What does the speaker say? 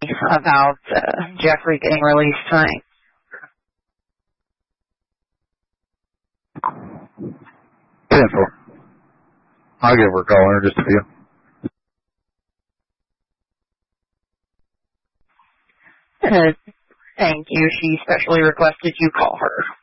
about Jeffrey getting released tonight. I'll give her a call in just a few. Thank you. She specially requested you call her.